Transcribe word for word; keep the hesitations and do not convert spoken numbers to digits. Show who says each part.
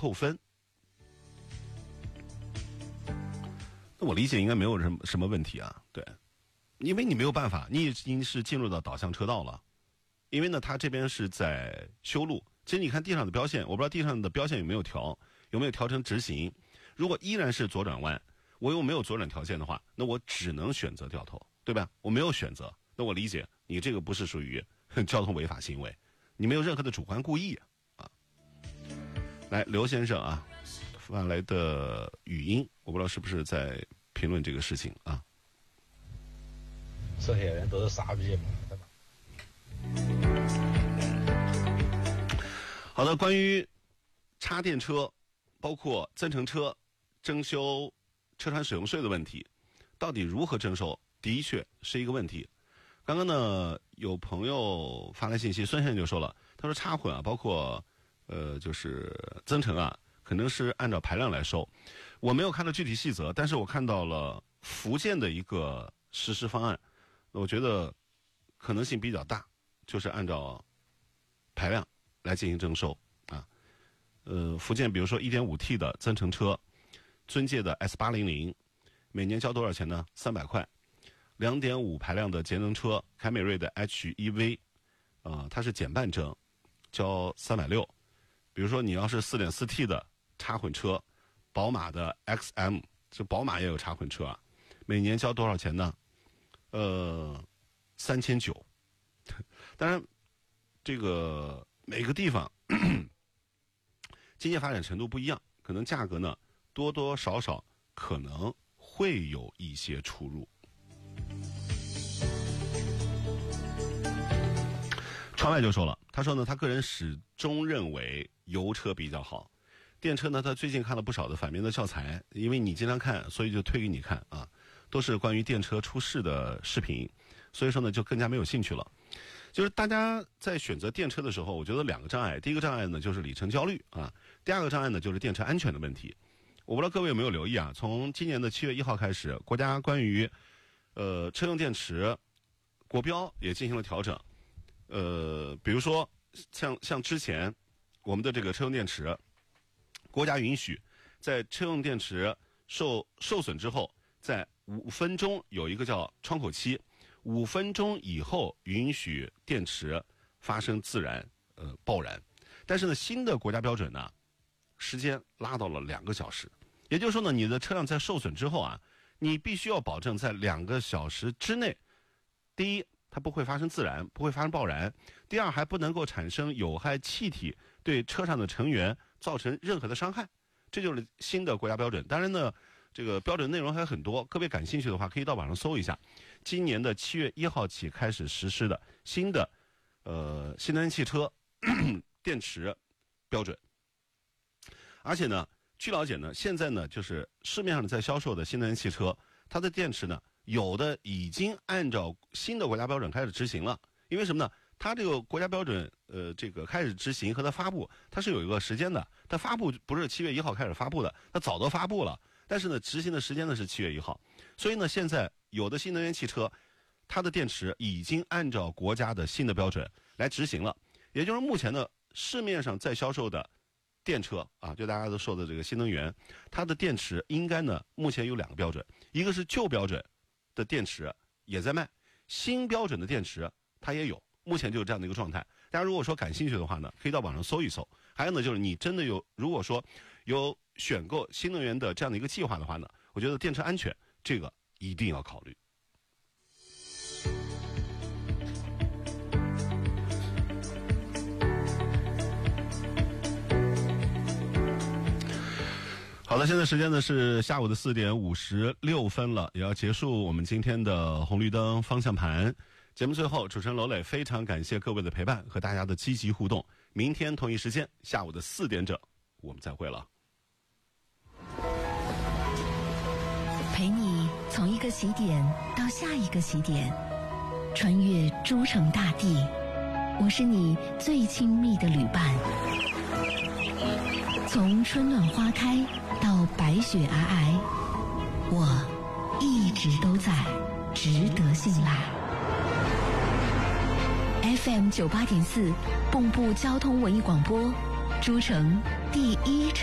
Speaker 1: 扣分。那我理解应该没有什么什么问题啊，对，因为你没有办法，你已经是进入到导向车道了，因为呢，它这边是在修路。其实你看地上的标线，我不知道地上的标线有没有调，有没有调成直行。如果依然是左转弯，我又没有左转条件的话，那我只能选择掉头，对吧？我没有选择，那我理解你这个不是属于交通违法行为，你没有任何的主观故意啊。来，刘先生啊发来的语音，我不知道是不是在评论这个事情啊。
Speaker 2: 这些人都是傻逼嘛，对吧？
Speaker 1: 好的，关于插电车，包括增程车征收车船使用税的问题，到底如何征收，的确是一个问题。刚刚呢，有朋友发来信息，孙先生就说了，他说插混啊，包括呃，就是增程啊，可能是按照排量来收。我没有看到具体细则，但是我看到了福建的一个实施方案，我觉得可能性比较大，就是按照排量来进行征收啊。呃，福建比如说 一点五 T 的增程车，尊界的 S 八零零，每年交多少钱呢？三百块。两点五 排量的节能车，凯美瑞的 H E V， 啊、呃，它是减半征，交三百六。比如说你要是 四点四 T 的插混车，宝马的 X M， 这宝马也有插混车啊，每年交多少钱呢？呃，三千九。当然，这个每个地方咳咳经济发展程度不一样，可能价格呢多多少少可能会有一些出入。窗外就说了，他说呢，他个人始终认为油车比较好，电车呢，他最近看了不少的反面的教材，因为你经常看，所以就推给你看啊，都是关于电车出事的视频，所以说呢，就更加没有兴趣了。就是大家在选择电车的时候，我觉得两个障碍，第一个障碍呢就是里程焦虑啊，第二个障碍呢就是电车安全的问题。我不知道各位有没有留意啊，从今年的七月一号开始，国家关于呃车用电池国标也进行了调整。呃，比如说像像之前我们的这个车用电池，国家允许在车用电池受受损之后，在五分钟有一个叫窗口期，五分钟以后允许电池发生自燃呃爆燃。但是呢，新的国家标准呢，时间拉到了两个小时。也就是说呢，你的车辆在受损之后啊，你必须要保证在两个小时之内，第一，它不会发生自燃，不会发生爆燃；第二，还不能够产生有害气体对车上的成员造成任何的伤害。这就是新的国家标准。当然呢，这个标准内容还有很多，各位感兴趣的话，可以到网上搜一下。今年的七月一号起开始实施的新的呃新能源汽车电池标准。而且呢，据了解呢，现在呢，就是市面上在销售的新能源汽车，它的电池呢，有的已经按照新的国家标准开始执行了。因为什么呢？它这个国家标准，呃，这个开始执行和它发布，它是有一个时间的。它发布不是七月一号开始发布的，它早都发布了。但是呢，执行的时间呢是七月一号。所以呢，现在有的新能源汽车，它的电池已经按照国家的新的标准来执行了。也就是目前呢，市面上在销售的电车啊，就大家都说的这个新能源，它的电池应该呢，目前有两个标准，一个是旧标准的电池也在卖，新标准的电池它也有，目前就是这样的一个状态。大家如果说感兴趣的话呢，可以到网上搜一搜。还有呢，就是你真的有，如果说有选购新能源的这样的一个计划的话呢，我觉得电车安全这个一定要考虑。好的，现在时间呢是下午的四点五十六分了，也要结束我们今天的红绿灯方向盘。节目最后，主持人娄磊非常感谢各位的陪伴和大家的积极互动。明天同一时间下午的四点整，我们再会了。
Speaker 3: 陪你从一个起点到下一个起点，穿越诸城大地，我是你最亲密的旅伴。从春暖花开到白雪皑皑，我一直都在，值得信赖。F M 九八点四，蚌埠交通文艺广播，诸城第一城。